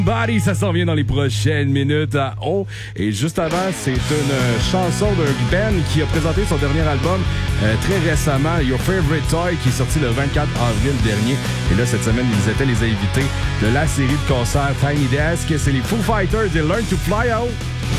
Body, ça s'en vient dans les prochaines minutes à On. Et juste avant, c'est une chanson d'un band qui a présenté son dernier album très récemment, Your Favorite Toy, qui est sorti le 24 avril dernier. Et là, cette semaine, ils étaient les invités de la série de concerts Tiny Desk. C'est les Foo Fighters et Learn to Fly Out.